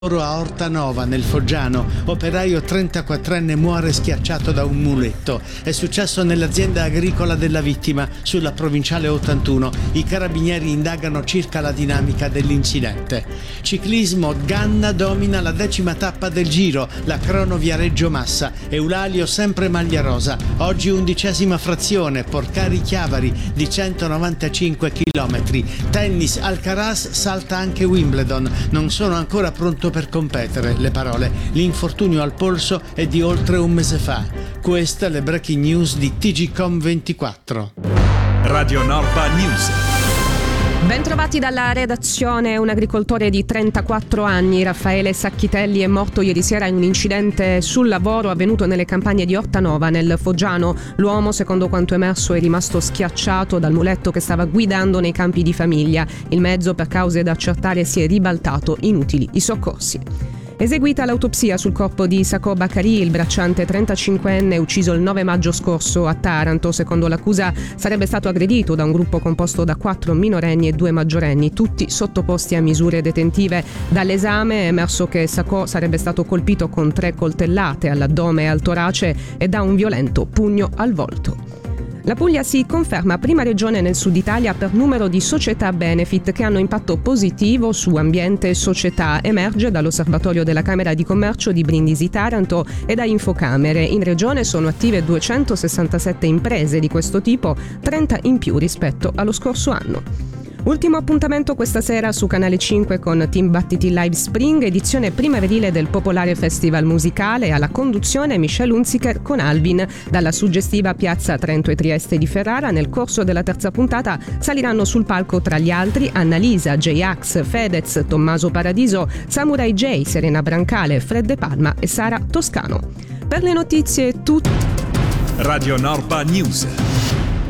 A Ortanova, nel Foggiano, operaio 34enne muore schiacciato da un muletto. È successo nell'azienda agricola della vittima, sulla provinciale 81. I carabinieri indagano circa la dinamica dell'incidente. Ciclismo, Ganna domina la 10ª tappa del Giro, la crono Viareggio Massa. Eulalio sempre maglia rosa. Oggi 11ª frazione, Porcari-Chiavari di 195 km. Tennis, Alcaraz salta anche Wimbledon. Non sono ancora pronto per competere, le parole. L'infortunio al polso è di oltre un mese fa. Queste le breaking news di TGcom24. Radio Norba News. Bentrovati dalla redazione. Un agricoltore di 34 anni, Raffaele Sacchitelli, è morto ieri sera in un incidente sul lavoro avvenuto nelle campagne di Ortanova, nel Foggiano. L'uomo, secondo quanto emerso, è rimasto schiacciato dal muletto che stava guidando nei campi di famiglia. Il mezzo, per cause da accertare, si è ribaltato. Inutili i soccorsi. Eseguita l'autopsia sul corpo di Sacco Baccari, il bracciante 35enne ucciso il 9 maggio scorso a Taranto. Secondo l'accusa sarebbe stato aggredito da un gruppo composto da 4 minorenni e 2 maggiorenni, tutti sottoposti a misure detentive. Dall'esame è emerso che Sacco sarebbe stato colpito con 3 coltellate all'addome e al torace e da un violento pugno al volto. La Puglia si conferma prima regione nel sud Italia per numero di società benefit che hanno impatto positivo su ambiente e società. Emerge dall'osservatorio della Camera di Commercio di Brindisi Taranto e da Infocamere. In regione sono attive 267 imprese di questo tipo, 30 in più rispetto allo scorso anno. Ultimo appuntamento questa sera su Canale 5 con Team Battiti Live Spring, edizione primaverile del Popolare Festival Musicale. Alla conduzione Michelle Hunziker con Alvin. Dalla suggestiva piazza Trento e Trieste di Ferrara, nel corso della terza puntata saliranno sul palco tra gli altri Annalisa, J-Ax, Fedez, Tommaso Paradiso, Samurai J, Serena Brancale, Fred De Palma e Sara Toscano. Per le notizie Radio Norba News.